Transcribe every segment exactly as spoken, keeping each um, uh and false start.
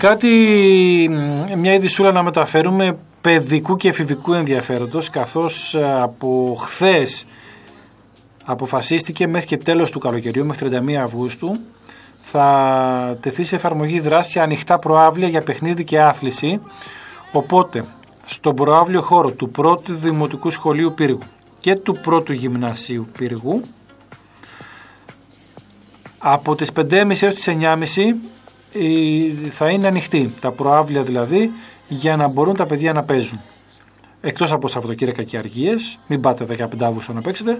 κάτι, μια ειδησούλα να μεταφέρουμε παιδικού και εφηβικού ενδιαφέροντος, καθώς από χθες αποφασίστηκε μέχρι και τέλος του καλοκαιριού, μέχρι τριάντα μία Αυγούστου, θα τεθεί σε εφαρμογή δράση ανοιχτά προαύλια για παιχνίδι και άθληση. Οπότε, στον προαύλιο χώρο του πρώτου Δημοτικού Σχολείου Πύργου και του πρώτου Γυμνασίου Πύργου, από τις πέντε και μισή έως τις εννιά και μισή θα είναι ανοιχτή, τα προαύλια δηλαδή, για να μπορούν τα παιδιά να παίζουν. Εκτός από Σαββατοκύριακα και αργίες, μην πάτε δεκαπέντε Αυγούστου να παίξετε,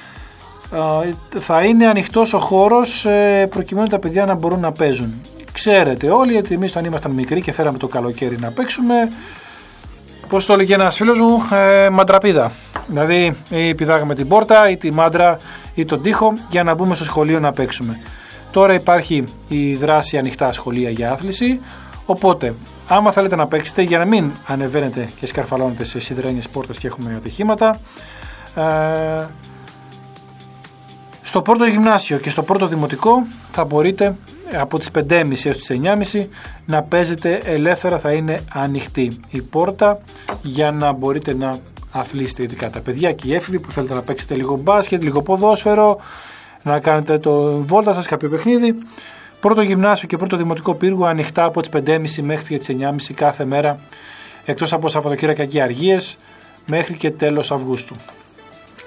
θα είναι ανοιχτός ο χώρος προκειμένου τα παιδιά να μπορούν να παίζουν. Ξέρετε όλοι ότι εμείς όταν ήμασταν μικροί και θέλαμε το καλοκαίρι να παίξουμε, πώς το έλεγε ένας φίλος μου, ε, μαντραπίδα. Δηλαδή ή πηδάγαμε την πόρτα ή τη μάντρα ή τον τοίχο για να μπούμε στο σχολείο να παίξουμε. Τώρα υπάρχει η δράση ανοιχτά σχολεία για άθληση, οπότε άμα θέλετε να παίξετε, για να μην ανεβαίνετε και σκαρφαλώνετε σε σιδερένιες πόρτες και έχουμε ατυχήματα, ε, στο πρώτο γυμνάσιο και στο πρώτο δημοτικό θα μπορείτε από τις πέντε και μισή έως τις εννιά και μισή να παίζετε ελεύθερα, θα είναι ανοιχτή η πόρτα για να μπορείτε να αθλήσετε, ειδικά τα παιδιά και οι έφηβοι που θέλετε να παίξετε λίγο μπάσκετ, λίγο ποδόσφαιρο, να κάνετε το βόλτα σας, κάποιο παιχνίδι. Πρώτο γυμνάσιο και πρώτο δημοτικό Πύργου ανοιχτά από τις πέντε και μισή μέχρι και τις εννιά και μισή κάθε μέρα, εκτός από Σαββατοκύριακα και αργίες, μέχρι και τέλος Αυγούστου.